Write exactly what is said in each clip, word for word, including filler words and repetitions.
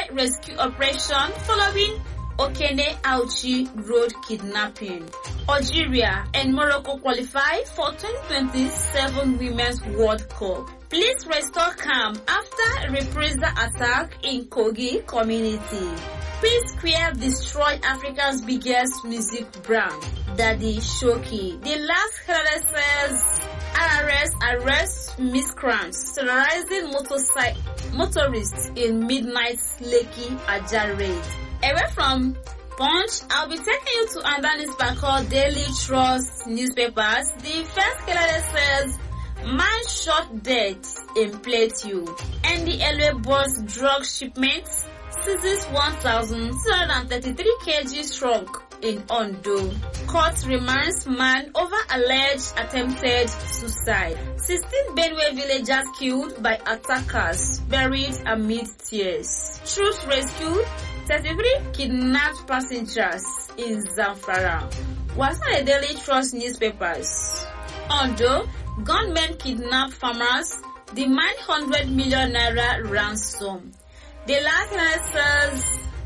rescue operation following Okene Auchi road kidnapping. Algeria and Morocco qualify for twenty twenty-seven Women's World Cup. Police restore calm after reprisal attack in Kogi community. P-Square destroyed Africa's biggest music brand, Daddy Shoki. The last headline says R R S arrests miscreants terrorizing motorcycle motorists in midnight Lekki Ajah raid. Away from Punch, I'll be taking you to another newspaper called Daily Trust newspapers. The first headline says, man shot dead in Plateau. And the L A bus drug shipments seizes one thousand two hundred thirty-three kilograms trunk in Ondo. Court remands man over alleged attempted suicide. sixteen Benue villagers killed by attackers buried amid tears. Troops rescued thirty-three kidnapped passengers in Zamfara. What's on the Daily Trust newspapers? Ondo, gunmen kidnap farmers, demand one hundred million naira ransom. The last line says,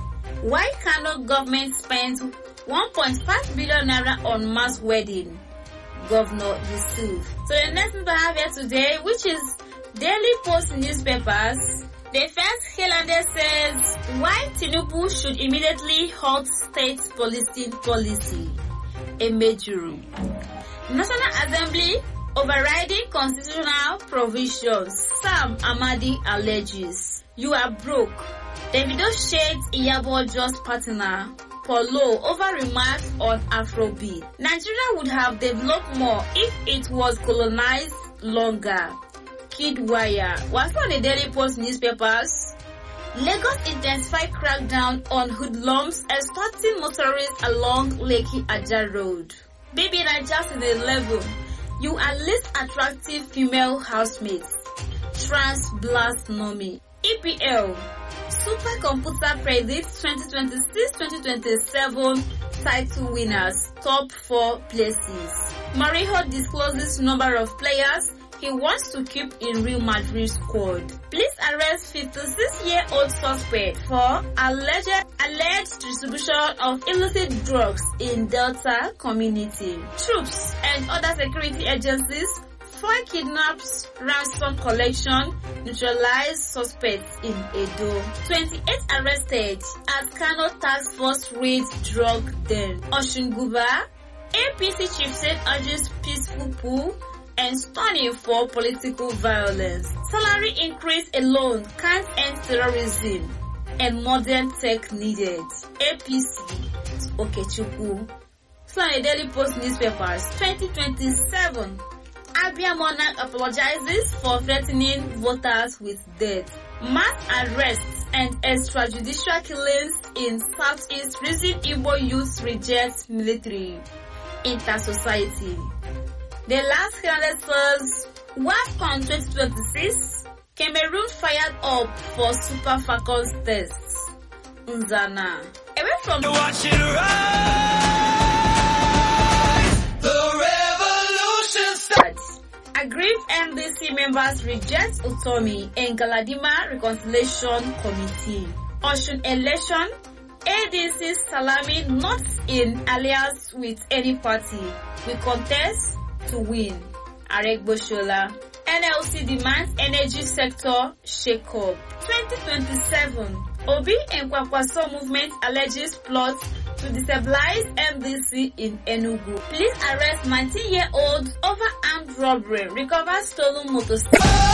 why Kano government spends one point five billion naira on mass wedding? Governor Yusuf. So the next thing I have here today, which is Daily Post newspapers. The first headline says, why Tinubu should immediately halt state policing policy. Emejuru. National Assembly overriding constitutional provisions. Sam Amadi alleges. You are broke. Davido shades Iyabo Just partner Polo over remarks on Afrobeat. Nigeria would have developed more if it was colonized longer. Kidwire. What's on the Daily Post newspapers? Lagos intensified crackdown on hoodlums extorting motorists along Lekki Ajah Road. Baby Naija in eleven. You are least attractive female housemates. Trans Blast Nomi. E P L. Supercomputer predicts twenty twenty-six twenty twenty-seven title winners. Top four places. Mourinho discloses number of players he wants to keep in Real Madrid squad. Police arrest fifty-six-year-old suspect for alleged alleged distribution of illicit drugs in Delta community. Troops and other security agencies foil kidnaps, ransom collection, neutralize suspects in Edo. twenty-eight arrested as Kano task force raids drug den. Oshunguba, A P C chief said urges peaceful pool and stunning for political violence. Salary increase alone can't end terrorism and modern tech needed. A P C Okechukwu. So on the Daily Post newspapers, twenty twenty-seven, Abia Monarch apologizes for threatening voters with death. Mass arrests and extrajudicial killings in Southeast reason Igbo youths reject military. Inter-society. The last headline says, WAFCON twenty twenty-six, Cameroon fired up for Super Falcons tests. Nzana. Away from the watching rise, the revolution starts. Aggrieved N D C members reject Utomi and Galadima Reconciliation Committee. Osun election, A D C Salami not in alliance with any party. We contest to win. Aregbosola. N L C demands energy sector shake-up. twenty twenty-seven. Obi and Kwakwaso movement alleges plot to destabilize M D C in Enugu. Police arrest nineteen-year-old over armed robbery. Recover stolen motorcycle.